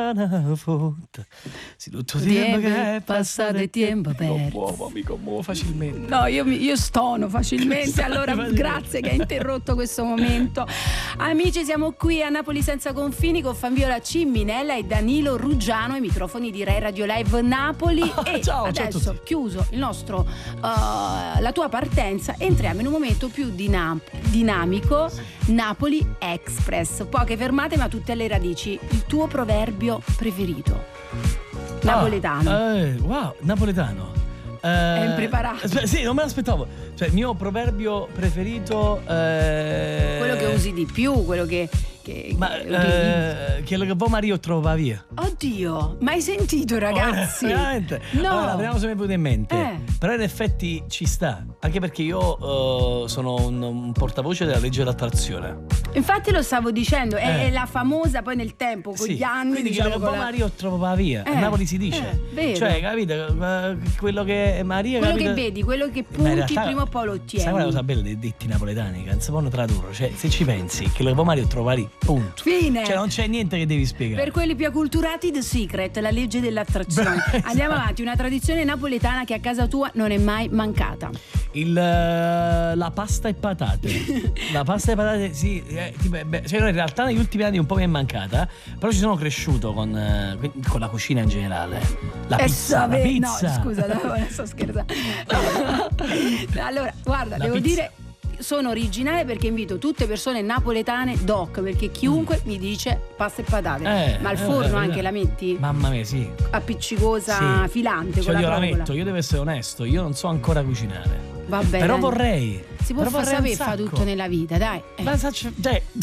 Sì, tutto tempo che è passato e tempo perso. Mi commuovo facilmente. No, io stono facilmente. Allora grazie che hai interrotto questo momento. Amici, siamo qui a Napoli Senza Confini con Fanviola Ciminella e Danilo Ruggiano ai microfoni di Rai Radio Live Napoli. E ciao, adesso, ciao a tutti. chiuso il nostro la tua partenza, entriamo in un momento più dinamico. Napoli Express. Poche fermate ma tutte alle radici. Il tuo proverbio preferito napoletano. Wow, napoletano. È impreparato. Sì, non me l'aspettavo. Cioè, il mio proverbio preferito quello che usi di più, quello che quello che Mario trova via. Oddio, mai sentito, ragazzi? Veramente? No. Allora, vediamo se mi è venuto in mente. Però in effetti ci sta. Anche perché io sono un portavoce della legge dell'attrazione. Infatti lo stavo dicendo, è la famosa poi nel tempo, con gli anni. Quindi diciamo, quello che Mario trova via. A Napoli si dice. Vero. Cioè, capito? Quello che Maria. Quello capito? che vedi, quello che punti, realtà, prima o poi lo ottieni. Sai quella cosa bella dei detti napoletani? Che non si possono tradurre. Cioè, se ci pensi, che lo che Mario trova lì. Punto. Fine. Cioè non c'è niente che devi spiegare. Per quelli più acculturati, The Secret, la legge dell'attrazione. Andiamo avanti, una tradizione napoletana che a casa tua non è mai mancata. La pasta e patate. La pasta e patate, sì. Cioè in realtà negli ultimi anni un po' mi è mancata. Però ci sono cresciuto con la cucina in generale. La pizza. No, scusa, sto scherzando. Allora, guarda, devo dire, sono originale perché invito tutte persone napoletane doc, perché chiunque mi dice pasta e patate. Ma al forno anche la metti? Mamma mia, sì. Appiccicosa, filante, cioè, con io la la provola. metto, io devo essere onesto, io non so ancora cucinare. Va bene. Però vorrei. Si può sapere fa tutto nella vita, dai. Ma sai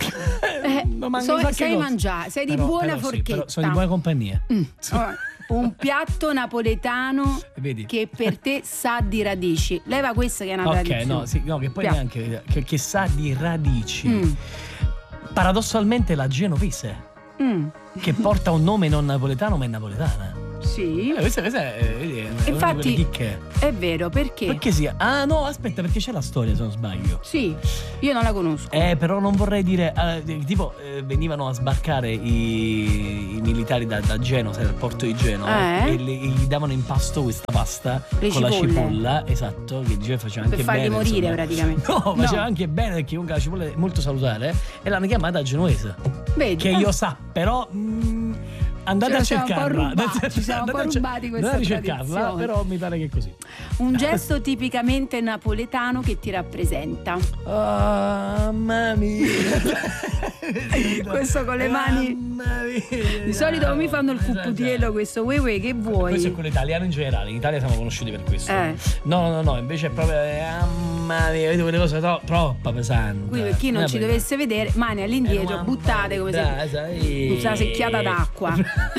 mangiare, sei di buona forchetta. Sono di buona compagnia. Un piatto napoletano che per te sa di radici. Leva questa che è una tradizione. No, che poi neanche che sa di radici. Paradossalmente la genovese. Che porta un nome non napoletano ma è napoletana. Sì. Questa è infatti è vero, perché? Perché sì. Ah no, aspetta, perché c'è la storia se non sbaglio. Sì, io non la conosco. Però non vorrei dire tipo venivano a sbarcare i militari da Genova, dal porto di Genova e gli davano in pasto questa pasta con la cipolla, esatto, che diceva faceva anche bene. Per farli morire praticamente. No, faceva anche bene perché comunque la cipolla è molto salutare e l'hanno chiamata genovese. Vedi? Che io sa, però andate a cercarla. Ci siamo un po' rubati questa ricercarla, però mi pare che è così. Un gesto tipicamente napoletano che ti rappresenta. Mamma mia. Questo con le mani. Mamma mia. Di solito mi fanno il cupputiello, questo uè che vuoi. Questo è quello italiano in generale. In Italia siamo conosciuti per questo. No, invece è proprio mamma mia, vedo quelle cose troppo pesanti. Qui per chi non ci dovesse vedere, mani all'indietro, buttate come se una secchiata d'acqua.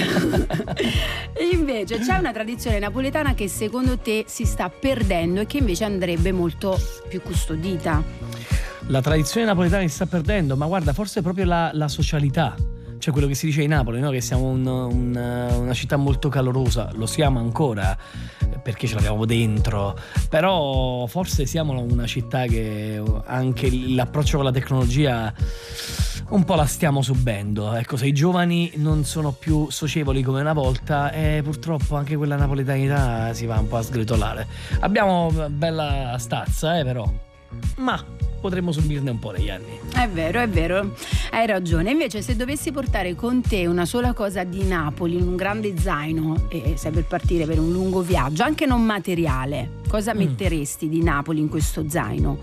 E invece c'è una tradizione napoletana che secondo te si sta perdendo e che invece andrebbe molto più custodita. La tradizione napoletana si sta perdendo, ma guarda, forse è proprio la socialità. Cioè quello che si dice di Napoli, no? Che siamo una città molto calorosa, lo siamo ancora perché ce l'abbiamo dentro, però forse siamo una città che anche l'approccio con la tecnologia un po' la stiamo subendo. Ecco, se i giovani non sono più socievoli come una volta, purtroppo anche quella napoletanità si va un po' a sgretolare. Abbiamo una bella stazza, però, ma potremmo subirne un po' negli anni. È vero, hai ragione. Invece se dovessi portare con te una sola cosa di Napoli in un grande zaino e sei per partire per un lungo viaggio, anche non materiale, cosa metteresti di Napoli in questo zaino?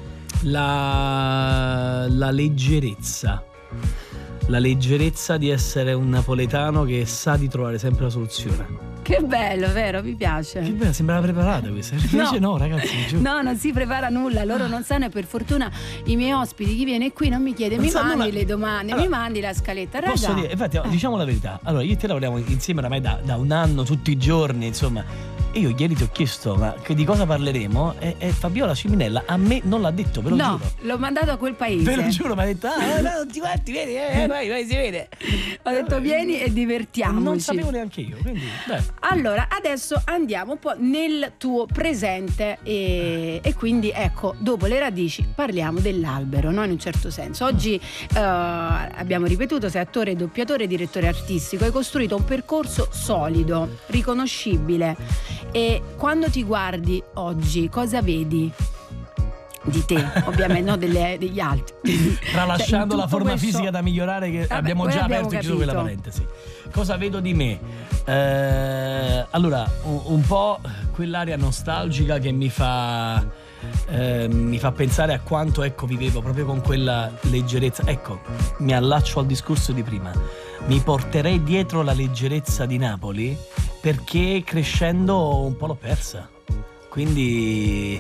La leggerezza. La leggerezza di essere un napoletano che sa di trovare sempre la soluzione. Che bello, vero? Mi piace. Che bello, sembrava preparata questa. Invece no, ragazzi. Giù. No, non si prepara nulla, loro non sanno, e per fortuna i miei ospiti, chi viene qui non mi chiede, mi mandi le domande, allora, mi mandi la scaletta. Raga, posso dire, infatti, diciamo la verità. Allora, io e te lavoriamo insieme oramai da un anno, tutti i giorni, insomma. E io ieri ti ho chiesto ma di cosa parleremo e Fabiola Ciminella a me non l'ha detto, ve lo giuro. No, l'ho mandato a quel paese. Ve lo giuro, mi ha detto non ti guardi, vieni, vai, si vede. Ho detto vieni e divertiamoci. Non sapevo neanche io, quindi Allora, adesso andiamo un po' nel tuo presente e quindi ecco, dopo le radici parliamo dell'albero, no? In un certo senso. Oggi abbiamo ripetuto, sei attore, doppiatore, direttore artistico, hai costruito un percorso solido, riconoscibile, e quando ti guardi oggi cosa vedi? Di te, ovviamente, no degli altri. Tralasciando la forma questo... fisica da migliorare che abbiamo già aperto e chiuso quella parentesi. Cosa vedo di me? Allora, un po' quell'area nostalgica che mi fa pensare a quanto, ecco, vivevo proprio con quella leggerezza. Ecco, mi allaccio al discorso di prima. Mi porterei dietro la leggerezza di Napoli perché crescendo un po' l'ho persa. Quindi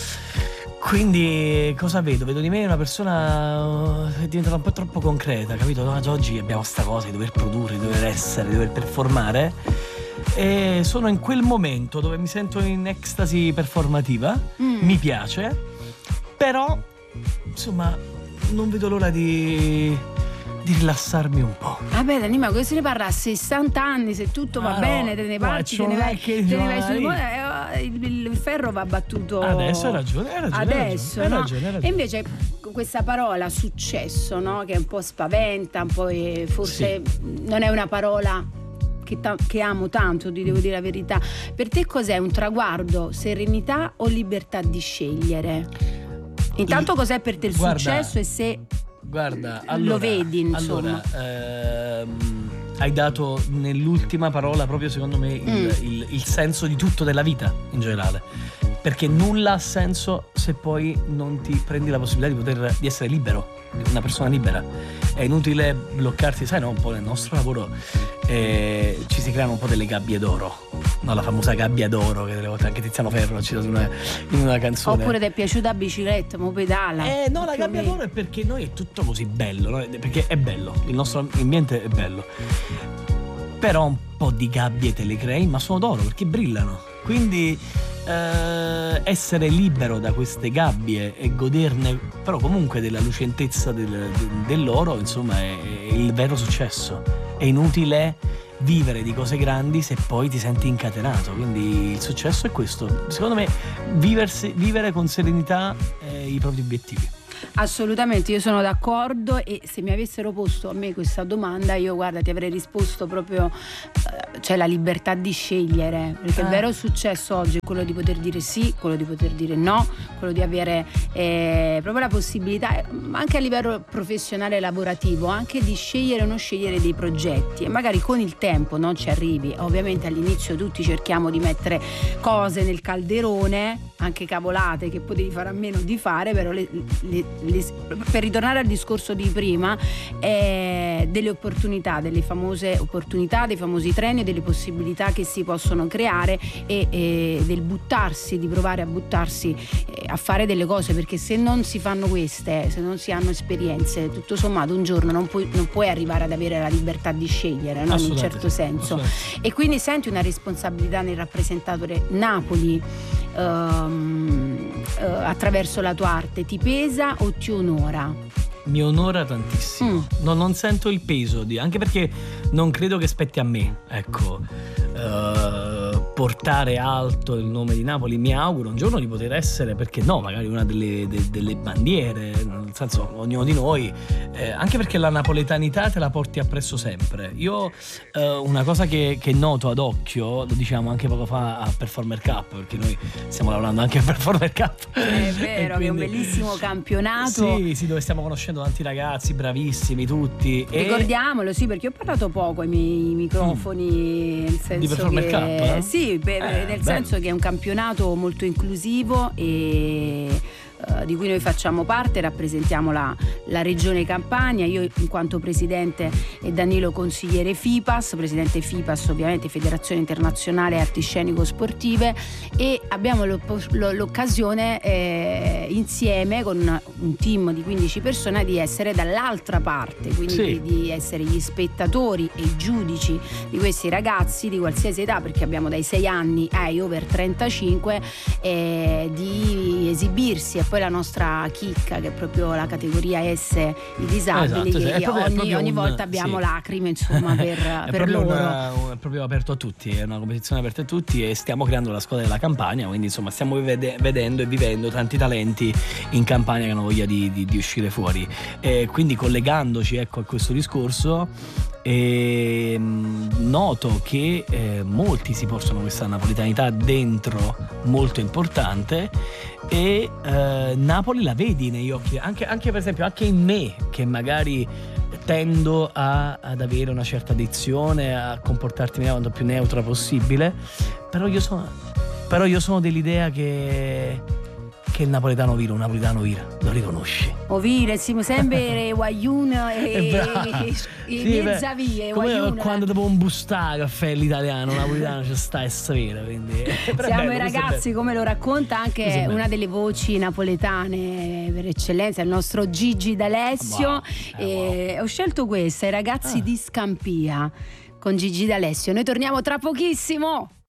cosa vedo? Vedo di me una persona che è diventata un po' troppo concreta, capito? No, oggi abbiamo sta cosa di dover produrre, di dover essere, di dover performare, e sono in quel momento dove mi sento in ecstasy performativa, mi piace, però insomma non vedo l'ora di rilassarmi un po'. Vabbè, Dani, ma se ne parla a 60 anni, se tutto va bene, te ne parti, te ne vai su, il ferro va battuto. Adesso hai ragione. Adesso, no? E invece questa parola successo, no? Che un po' spaventa, un po' forse non è una parola che amo tanto, ti devo dire la verità. Per te cos'è un traguardo, serenità o libertà di scegliere? Intanto cos'è per te il successo e se allora, lo vedi, insomma. Allora, hai dato nell'ultima parola proprio, secondo me, il senso di tutto della vita in generale, perché nulla ha senso se poi non ti prendi la possibilità di essere libero, una persona libera. È inutile bloccarsi, sai, no? Un po' nel nostro lavoro ci si creano un po' delle gabbie d'oro, no? La famosa gabbia d'oro che delle volte anche Tiziano Ferro ha citato in una canzone. Oppure ti è piaciuta la bicicletta, mo pedala. No, la gabbia d'oro è perché noi è tutto così bello, no? Perché è bello, il nostro ambiente è bello, però un po' di gabbie te le crei, ma sono d'oro perché brillano. Quindi essere libero da queste gabbie e goderne però comunque della lucentezza dell'oro, insomma, è il vero successo. È inutile vivere di cose grandi se poi ti senti incatenato, quindi il successo è questo, secondo me, vivere con serenità i propri obiettivi. Assolutamente, io sono d'accordo, e se mi avessero posto a me questa domanda, io, guarda, ti avrei risposto proprio c'è la libertà di scegliere, perché il vero successo oggi è quello di poter dire sì, quello di poter dire no, quello di avere proprio la possibilità, anche a livello professionale e lavorativo, anche di scegliere o non scegliere dei progetti, e magari con il tempo non ci arrivi. Ovviamente all'inizio tutti cerchiamo di mettere cose nel calderone, anche cavolate che potevi fare a meno di fare, però per ritornare al discorso di prima, delle opportunità, delle famose opportunità, dei famosi treni, delle possibilità che si possono creare, e del buttarsi, di provare a buttarsi a fare delle cose, perché se non si fanno queste, se non si hanno esperienze, tutto sommato un giorno non puoi arrivare ad avere la libertà di scegliere, no? In un certo senso. E quindi senti una responsabilità nel rappresentatore Napoli attraverso la tua arte. Ti pesa o ti onora? Mi onora tantissimo. Non sento il peso anche perché non credo che spetti a me, ecco, portare alto il nome di Napoli. Mi auguro un giorno di poter essere, perché no, magari una delle bandiere, nel senso, ognuno di noi, anche perché la napoletanità te la porti appresso sempre. Io una cosa che noto ad occhio, lo diciamo anche poco fa a Performer Cup, perché noi stiamo lavorando anche a Performer Cup, è vero, quindi, che è un bellissimo campionato, sì, dove stiamo conoscendo tanti ragazzi bravissimi tutti. Ricordiamolo, sì, perché ho parlato poco ai miei microfoni, nel senso di Performer che Cup, sì, nel senso che è un campionato molto inclusivo e di cui noi facciamo parte, rappresentiamo la regione Campania, io in quanto presidente e Danilo consigliere FIPAS, presidente FIPAS ovviamente Federazione Internazionale Arti Scenico Sportive, e abbiamo l'occasione insieme con un team di 15 persone di essere dall'altra parte, quindi di essere gli spettatori e i giudici di questi ragazzi di qualsiasi età, perché abbiamo dai 6 anni ai over 35, di esibirsi poi la nostra chicca, che è proprio la categoria S, i disabili, esatto, che ogni volta abbiamo lacrime, insomma, per loro. È proprio aperto a tutti, è una competizione aperta a tutti e stiamo creando la squadra della Campania, quindi insomma stiamo vedendo e vivendo tanti talenti in Campania che hanno voglia di uscire fuori. E quindi collegandoci, ecco, a questo discorso, noto che molti si portano questa napoletanità dentro, molto importante, e Napoli la vedi negli occhi, anche per esempio anche in me, che magari tendo ad avere una certa addizione, a comportarmi quanto più neutra possibile, però io sono dell'idea che il napoletano vira, un napoletano vira, lo riconosci. Ovire, siamo sempre guagliuna e mezza via. Come quando dopo un bustà caffè l'italiano napoletano ci sta e sapere, quindi siamo i ragazzi, come lo racconta anche una delle voci napoletane per eccellenza, il nostro Gigi D'Alessio. Ho scelto questa, i ragazzi di Scampia con Gigi D'Alessio. Noi torniamo tra pochissimo.